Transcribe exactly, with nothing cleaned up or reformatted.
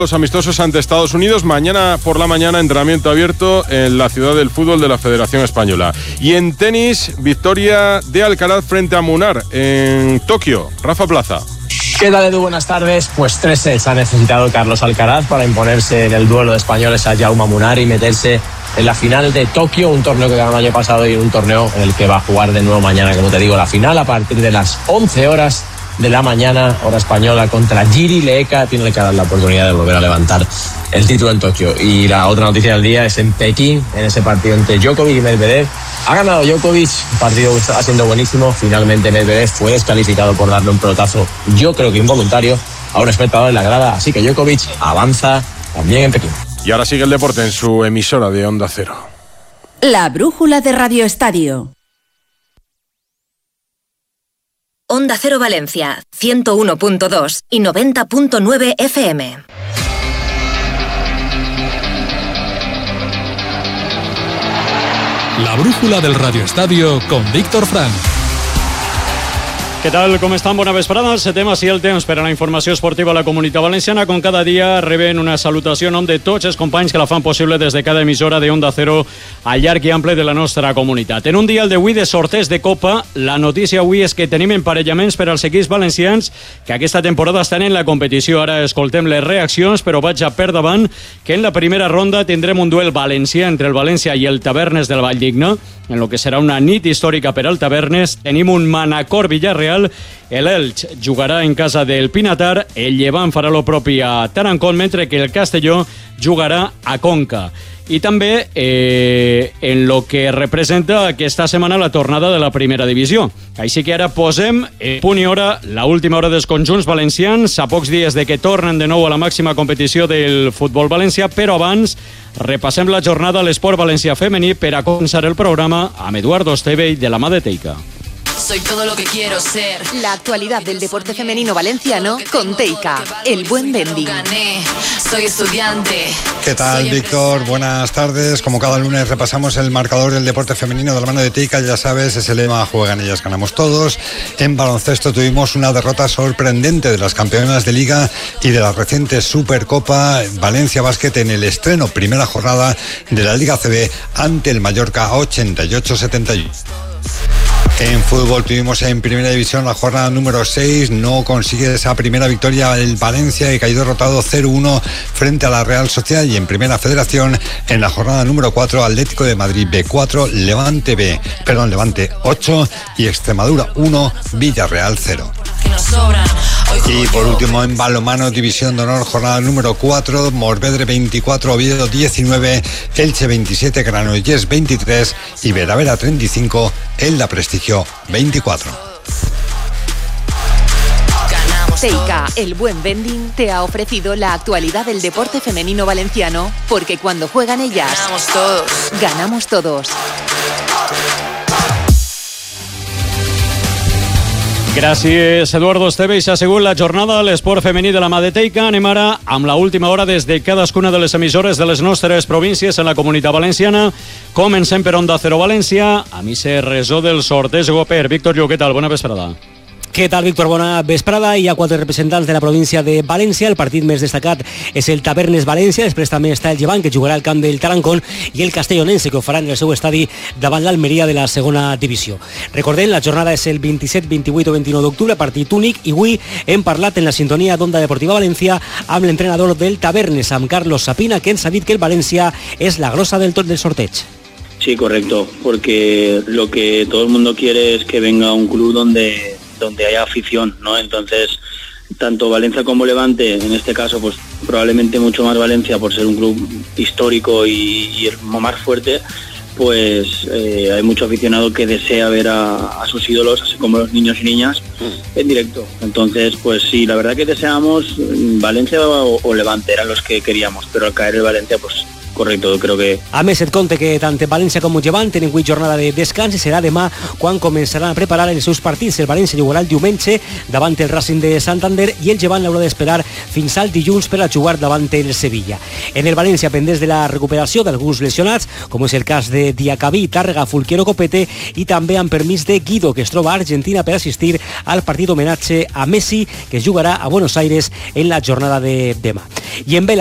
Los amistosos ante Estados Unidos. Mañana por la mañana, entrenamiento abierto en la ciudad del fútbol de la Federación Española. Y en tenis, victoria de Alcaraz frente a Munar en Tokio. Rafa Plaza. ¿Qué tal, Edu? Buenas tardes. Pues tres sets ha necesitado Carlos Alcaraz para imponerse en el duelo de españoles a Jaume Munar y meterse en la final de Tokio, un torneo que ganó el año pasado y un torneo en el que va a jugar de nuevo mañana, como te digo, la final a partir de las once horas de la mañana, hora española, contra Jiri Leeka. Tiene que dar la oportunidad de volver a levantar el título en Tokio. Y la otra noticia del día es en Pekín, en ese partido entre Djokovic y Medvedev. Ha ganado Djokovic, un partido que está siendo buenísimo. Finalmente Medvedev fue descalificado por darle un pelotazo, yo creo que involuntario, a un espectador en la grada. Así que Djokovic avanza también en Pekín. Y ahora sigue el deporte en su emisora de Onda Cero. La brújula de Radio Estadio. Onda Cero Valencia, ciento uno punto dos y noventa punto nueve F M. La brújula del Radio Estadio con Víctor Frank. Què tal, com estan? Bona vesprada. Setem així el temps per a la informació esportiva a la Comunitat Valenciana. Com cada dia reben una salutació en nom de tots els companys que la fan possible des de cada emissora de Onda Cero al llarg i ample de la nostra comunitat. En un dia, el d'avui, de sorteig de Copa, la notícia avui és que tenim emparellaments per als equips valencians que aquesta temporada estan en la competició. Ara escoltem les reaccions, però vaig a per davant que en la primera ronda tindrem un duel valencià entre el València i el Tavernes del Valldigna, en lo que serà una nit històrica per al Tavernes. Tenim un Manacor-Villarreal. El Elx jugarà en casa del Pinatar, el Llevant farà lo propi a Tarancón, mentre que el Castelló jugarà a Conca. I també eh, en lo que representa aquesta setmana la tornada de la primera divisió. Així que ara posem eh, punt i hora, la última hora dels conjunts valencians, a pocs dies de que tornen de nou a la màxima competició del futbol valencià, però abans repassem la jornada a l'esport valencià femení per a començar el programa amb Eduardo Esteve de la mà de Teica. Soy todo lo que quiero ser. La actualidad del deporte femenino valenciano con Teica, el buen vending. Soy estudiante. ¿Qué tal, Víctor? Buenas tardes. Como cada lunes repasamos el marcador del deporte femenino de la mano de Teica. Ya sabes, ese lema, juegan ellas, ganamos todos. En baloncesto tuvimos una derrota sorprendente de las campeonas de Liga y de la reciente Supercopa Valencia Basket en el estreno, primera jornada de la Liga C B ante el Mallorca ochenta y ocho setenta y uno. En fútbol tuvimos en primera división la jornada número seis, no consigue esa primera victoria el Valencia y cayó derrotado cero uno frente a la Real Sociedad. Y en primera federación, en la jornada número cuatro, Atlético de Madrid B cuatro, Levante B, perdón, Levante ocho y Extremadura uno, Villarreal cero. Y por último, en balonmano, división de honor, jornada número cuatro, Morvedre veinticuatro, Oviedo diecinueve, Elche veintisiete, Granollers veintitrés y Veravera treinta y cinco, Elda Prestigio veinticuatro. Teica, el buen vending, te ha ofrecido la actualidad del deporte femenino valenciano, porque cuando juegan ellas, ganamos todos. Ganamos todos. Gràcies, Eduardo Esteve. I s'ha segut la jornada de l'esport femení de la mà de Teica. Anem ara amb la última hora des de cadascuna de les emissores de les nostres províncies en la Comunitat Valenciana. Comencem per Onda Cero València, a mi se resó del sorteig Goper. Víctor Lluc, què tal? Bona vesprada. Què tal, Víctor? Bona vesprada. Hi ha quatre representants de la província de València. El partit més destacat és el Tavernes València. Després també està el Llevant, que jugarà al camp del Tarancón, i el Castellonense, que ho farà en el seu estadi davant l'Almeria de la segona divisió. Recordem, la jornada és el vint-i-set, vint-i-vuit o vint-i-nou d'octubre, partit únic, i avui hem parlat en la sintonia d'Onda Deportiva València amb l'entrenador del Tavernes, amb Carlos Sapina, que ens ha dit que el València és la grossa del tot del sorteig. Sí, correcto, porque lo que todo el mundo quiere es que venga un club donde... donde haya afición, ¿no? Entonces, tanto Valencia como Levante, en este caso, pues probablemente mucho más Valencia por ser un club histórico y, y el más fuerte, pues eh, hay mucho aficionado que desea ver a, a sus ídolos, así como los niños y niñas, en directo. Entonces, pues sí, la verdad que deseábamos Valencia o, o Levante, eran los que queríamos, pero al caer el Valencia, pues correcto, creo que... A més, et compte que tant València com Llevant tenen avui jornada de descans i serà demà quan començaran a preparar els seus partits. El València jugarà el diumenge davant el Racing de Santander i el Llevant l'haurà d'esperar fins al dilluns per a jugar davant el Sevilla. En el València, pendents de la recuperació d'alguns lesionats, com és el cas de Diacabí, Tàrrega, Fulquiero, Copete, i també amb permís de Guido, que es troba a Argentina per assistir al partit homenatge a Messi, que es jugarà a Buenos Aires en la jornada de demà. I en